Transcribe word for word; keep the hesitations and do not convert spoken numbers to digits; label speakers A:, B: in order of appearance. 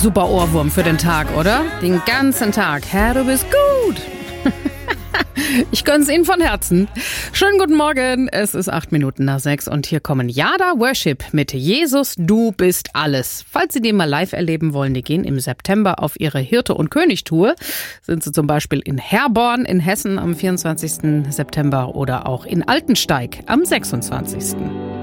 A: super Ohrwurm für den Tag, oder? Den ganzen Tag. Herr, du bist gut. Ich gönn's Ihnen von Herzen. Schönen guten Morgen. Es ist acht Minuten nach sechs und hier kommen Yada Worship mit Jesus, du bist alles. Falls Sie den mal live erleben wollen, die gehen im September auf ihre Hirte- und König-Tour. Sind Sie zum Beispiel in Herborn in Hessen am vierundzwanzigsten September oder auch in Altensteig am sechsundzwanzigsten